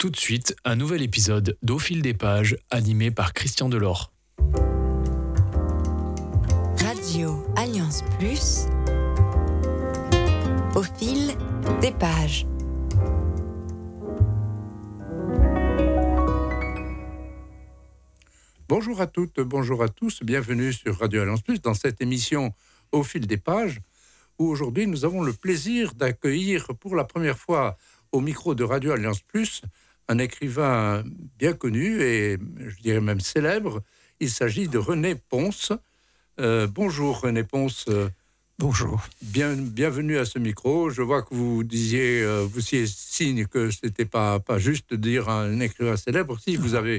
Tout de suite, un nouvel épisode d'Au fil des pages, animé par Christian Delors. Radio Alliance Plus, au fil des pages. Bonjour à toutes, bonjour à tous, bienvenue sur Radio Alliance Plus dans cette émission Au fil des pages, où aujourd'hui nous avons le plaisir d'accueillir pour la première fois au micro de Radio Alliance Plus un écrivain bien connu et je dirais même célèbre. Il s'agit de René Ponce. Bonjour René Ponce. Bonjour. Bienvenue à ce micro. Je vois que vous disiez, vous faisiez signe que ce n'était pas juste de dire un écrivain célèbre. Si vous avez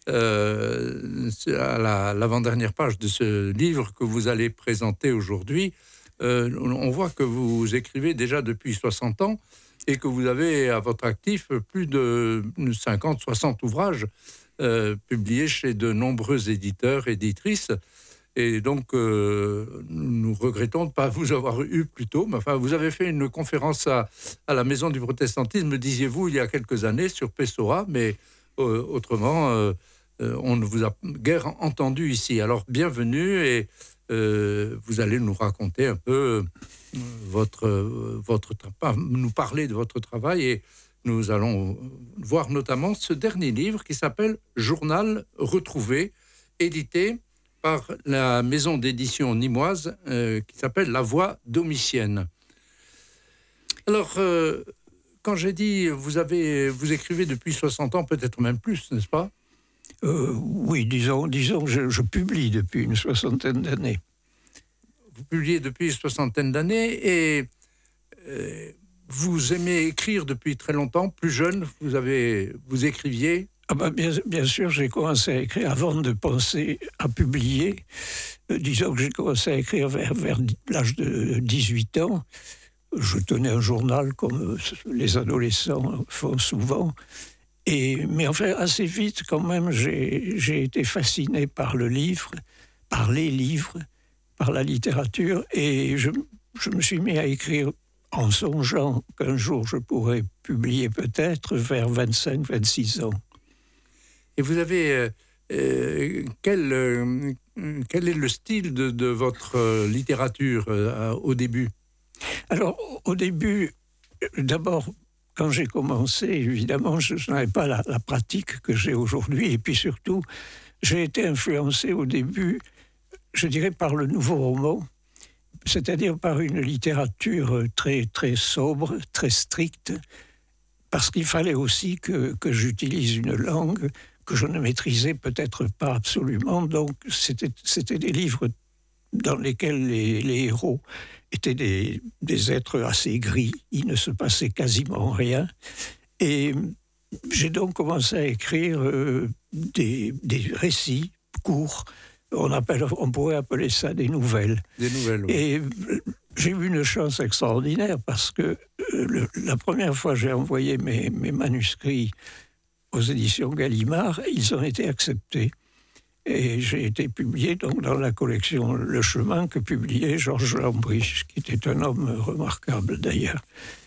à l'avant-dernière page de ce livre que vous allez présenter aujourd'hui, on voit que vous écrivez déjà depuis 60 ans et que vous avez à votre actif plus de 50-60 ouvrages publiés chez de nombreux éditeurs, éditrices. Et donc, nous regrettons de ne pas vous avoir eu plus tôt. Mais enfin, vous avez fait une conférence à la Maison du Protestantisme, disiez-vous, il y a quelques années, sur Pessoa, mais autrement, on ne vous a guère entendu ici. Alors, bienvenue, et vous allez nous raconter un peu nous parler de votre travail, et nous allons voir notamment ce dernier livre qui s'appelle Journal retrouvé, édité par la maison d'édition nîmoise qui s'appelle La Voix Domitienne. Alors, quand j'ai dit vous écrivez depuis 60 ans, peut-être même plus, n'est-ce pas ? Oui, disons que je publie depuis une soixantaine d'années. Vous publiez depuis une soixantaine d'années et vous aimez écrire depuis très longtemps. Plus jeune, vous écriviez. Bien sûr, j'ai commencé à écrire avant de penser à publier. Disons que j'ai commencé à écrire vers l'âge de 18 ans. Je tenais un journal comme les adolescents font souvent. Mais enfin, assez vite, quand même, j'ai été fasciné par le livre, par les livres, par la littérature. Et je me suis mis à écrire en songeant qu'un jour je pourrais publier peut-être vers 25-26 ans. Et vous avez... quel est le style de votre littérature au début ? Alors, au début, d'abord, quand j'ai commencé, évidemment, je n'avais pas la pratique que j'ai aujourd'hui. Et puis surtout, j'ai été influencé au début, je dirais, par le nouveau roman, c'est-à-dire par une littérature très, très sobre, très stricte, parce qu'il fallait aussi que j'utilise une langue que je ne maîtrisais peut-être pas absolument. Donc, c'était des livres dans lesquels les héros étaient des êtres assez gris. Il ne se passait quasiment rien. Et j'ai donc commencé à écrire des récits courts. On pourrait appeler ça des nouvelles. Des nouvelles, oui. Et j'ai eu une chance extraordinaire parce que la première fois que j'ai envoyé mes manuscrits aux éditions Gallimard, ils ont été acceptés. Et j'ai été publié donc dans la collection Le Chemin que publiait Georges Lambriche, qui était un homme remarquable d'ailleurs.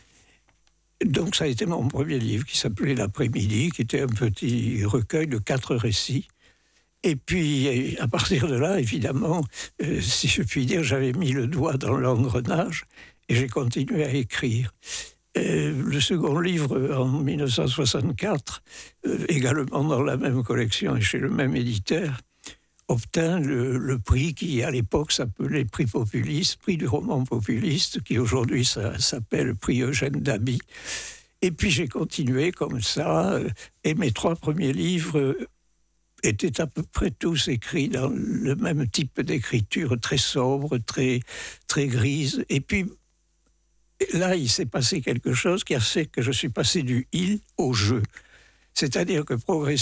Donc ça a été mon premier livre qui s'appelait L'après-midi, qui était un petit recueil de 4 récits. Et puis, à partir de là, évidemment, si je puis dire, j'avais mis le doigt dans l'engrenage et j'ai continué à écrire. Le second livre, en 1964, également dans la même collection et chez le même éditeur, obtint le prix qui, à l'époque, s'appelait Prix Populiste, Prix du roman populiste, qui aujourd'hui s'appelle Prix Eugène Daby. Et puis j'ai continué comme ça, et mes 3 premiers livres étaient à peu près tous écrits dans le même type d'écriture, très sobre, très, très grise. Et puis, là, il s'est passé quelque chose qui a fait que je suis passé du « il » au « je ». C'est-à-dire que progressivement,